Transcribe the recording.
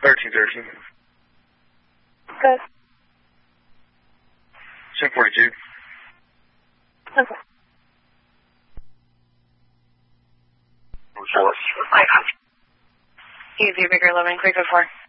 1313. Good. 1042. Okay. 4. Easy, bigger 11, quick 4.